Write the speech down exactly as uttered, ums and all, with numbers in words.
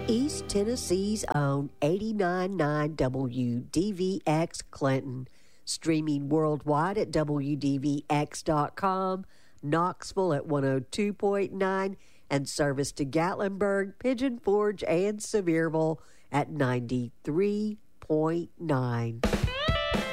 East Tennessee's own eighty-nine point nine W D V X Clinton, streaming worldwide at W D V X dot com, Knoxville at one oh two point nine, and service to Gatlinburg, Pigeon Forge, and Sevierville at ninety-three point nine.